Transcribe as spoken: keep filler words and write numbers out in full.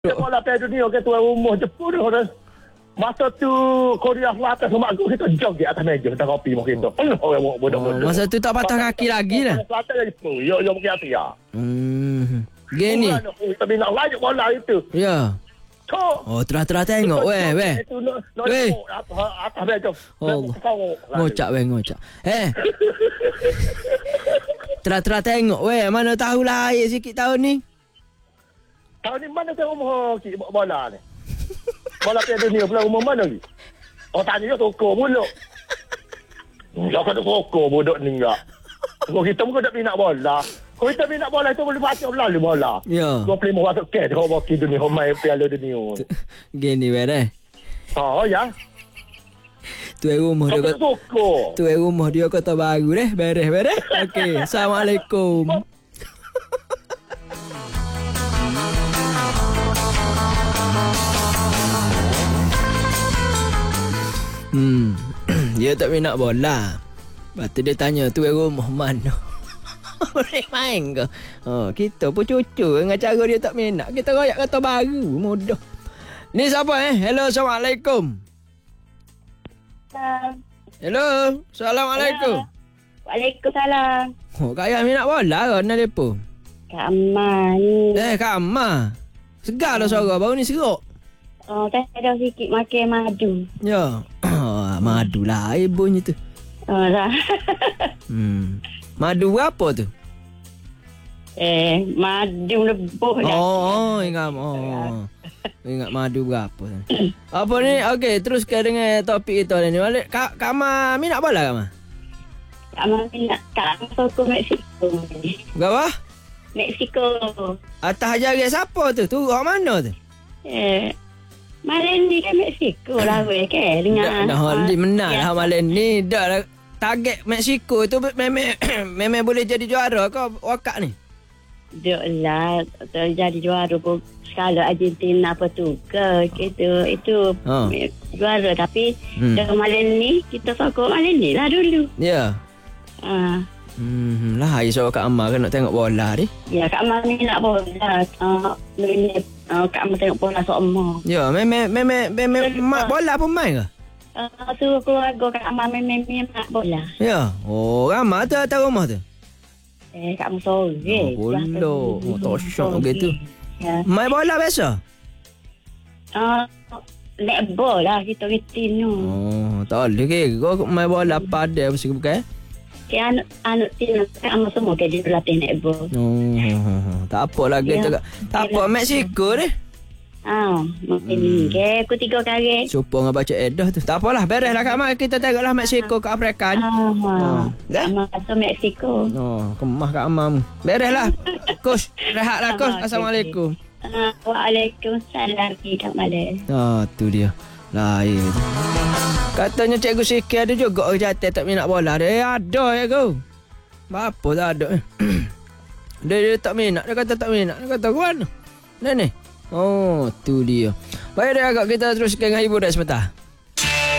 Bola Piala Dunia ke tuan rumah Jepun orang. Masa tu Korea Selatan sama aku kita joget atas meja kita kopi mak kita. Penuh orang bodoh-bodoh. Oh, masa tu tak patah kaki lagi lah. Selatan jadi Jepun. Yo yo mungkin hati ya. Hmm. Gini. Tapi nak layak bola itu. Ya. Oh, terah-terah tengok weh weh. Weh. Atas meja. Oh. Ngocak weh ngocak. Eh. Terah-terah tengok weh, mana tahulah air sikit tahun ni. Tahun ni mana saya rumah cik bola ni? Bola Piala Dunia pula rumah mana lagi? Oh tanya dia toko mulu. Ya kata toko bodoh ni enggak. Kalau kita pun tak minat bola. Kalau kita minat bola itu boleh baca melalui bola. Ya. dua puluh lima ratus kes kalau baki dunia main Piala Dunia. Gini weh eh. Oh ya. Tu rumah dia kata toko. Tu rumah dia kata baru deh, beres-beres. Okey, assalamualaikum. Hmm, dia tak minat bola. Lepas tu dia tanya tu rumah mana. Boleh main ke? Oh, kita pun cucu dengan cara dia tak minat. Kita royak kata baru, mudah. Ni siapa eh? Hello, assalamualaikum. Hello, assalamualaikum. Waalaikumsalam. Oh, Kak Ayah minat bola ke nak lepo? Kak Amal ni. Eh, Kak Amal. Segar lah suara, baru ni seruk. Oh, tak ada sikit makan madu. Ya. Madu lah ibunya tu. Oh, dah. Hmm. Madu apa tu? Eh, madu lebuh dah. Oh, oh ingat. Oh. Ingat madu berapa tu. Apa ni? Okey, teruskan dengan topik kita ni. Kak, Kak Amal minat bola Kak Amal? Kak Amal minat. Kak Amal sokong Mexico ni. Berapa? Mexico. Atas jarak siapa tu? Turun mana tu? Eh, malam ni kan Mexico lah weh ke dengan. Dah dah menang lah malam ni. Dah lah target Mexico tu memang memang boleh jadi juara ke wakak ni? Duk lah jadi juara pun skala Argentina apa tu ke gitu itu ha. Juara tapi hmm. Dah malam ni kita sokong malam ni lah dulu. Ya. Ha. Hmm, lah ai so Kak Amal kan nak tengok bola ni. Ya, Kak Amal ni nak bola. Uh, ni uh, Kak Amal tengok bola sama. Ya, memang memang memang bola pun main ke? Uh, tu keluarga Kak Amal memang minat bola. Ya. Oh, ramai tu atas rumah tu. Eh, Kak Amal sore. Oh, bola. Oh, tosyok gitu. Ya. Main bola biasa? Uh, netball lah kita retin tu. Oh, tak boleh ke? Kau main bola pada apa sih bukan? Ke anak anak tin Kak Amal semua ke dia berlatih netball. Oh, tak apa lagi ya. tak. Tak apa Mexico ni. Ah, mungkin ni ke aku tiga kali. Supo ngah baca edah tu. Tak apalah, bereslah Kak Amal. Kita tengoklah Mexico ke Afrika ni. Ah, dah. Amal tu Mexico. Oh, kemah Kak Amal. Bereslah. Kus, rehatlah Kus. Assalamualaikum. Uh, Waalaikumsalam Kak Malik. Ah, tu dia. Lain. Katanya Cikgu Siki ada juga orang jatuh tak minat bola. Dia ada ya kau. Apa tak ada. dia, dia tak minat. Dia kata tak minat. Dia kata ke mana? Ni ni. Oh, tu dia. Baik dia agak kita teruskan dengan hiburan sebentar.